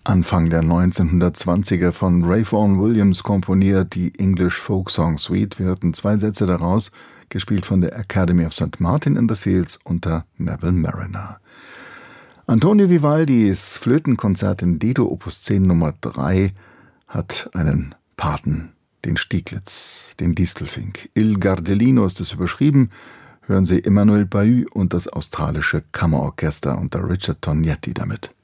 Anfang der 1920er von Ray Vaughan Williams komponiert, die English Folk Song Suite. Wir hörten 2 Sätze daraus, gespielt von der Academy of St. Martin in the Fields unter Neville Marriner. Antonio Vivaldis Flötenkonzert in D-Dur Opus 10 Nummer 3 hat einen Paten, den Stieglitz, den Distelfink. Il Gardelino ist es überschrieben. Hören Sie Emmanuel Bahut und das australische Kammerorchester unter Richard Tognetti damit.